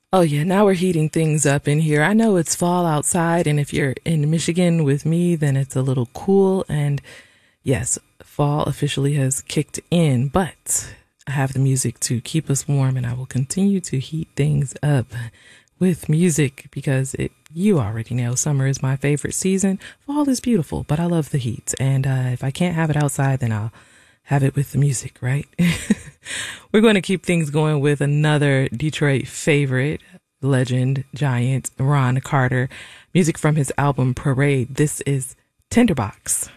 Oh, yeah, now we're heating things up in here. I know it's fall outside, and if you're in Michigan with me, then it's a little cool. And yes, fall officially has kicked in, but I have the music to keep us warm, and I will continue to heat things up with music because you already know summer is my favorite season. Fall is beautiful, but I love the heat. And if I can't have it outside, then I'll have it with the music, right? We're going to keep things going with another Detroit favorite, legend, giant, Ron Carter. Music from his album Parade. This is Tinderbox.